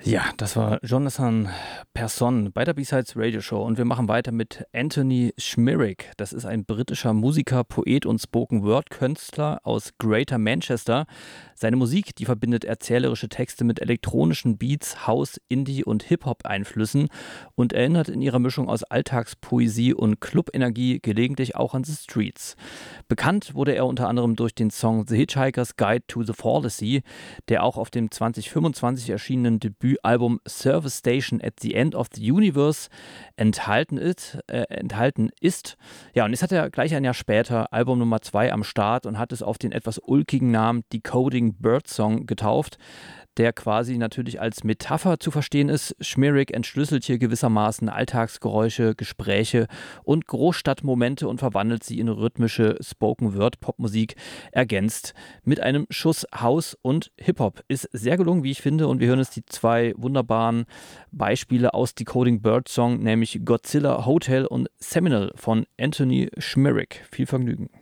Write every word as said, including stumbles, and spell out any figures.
Ja, das war Jonathan Persson bei der B-Sides Radio Show und wir machen weiter mit Anthony Schmierig. Das ist ein britischer Musiker, Poet und Spoken-Word-Künstler aus Greater Manchester. Seine Musik, die verbindet erzählerische Texte mit elektronischen Beats, House, Indie und Hip-Hop-Einflüssen und erinnert in ihrer Mischung aus Alltagspoesie und Club-Energie gelegentlich auch an The Streets. Bekannt wurde er unter anderem durch den Song The Hitchhiker's Guide to the Fallacy, der auch auf dem zwanzig fünfundzwanzig erschienenen Debütalbum Service Station at the End of the Universe enthalten ist. Äh, enthalten ist. Ja, und jetzt hat er gleich ein Jahr später Album Nummer zwei am Start und hat es auf den etwas ulkigen Namen Decoding Birdsong getauft, der quasi natürlich als Metapher zu verstehen ist. Schmierig entschlüsselt hier gewissermaßen Alltagsgeräusche, Gespräche und Großstadtmomente und verwandelt sie in rhythmische Spoken-Word-Popmusik, ergänzt mit einem Schuss House und Hip-Hop. Ist sehr gelungen, wie ich finde, und wir hören jetzt die zwei wunderbaren Beispiele aus Decoding Birdsong, nämlich Godzilla Hotel und Seminole von Anthony Schmierig. Viel Vergnügen.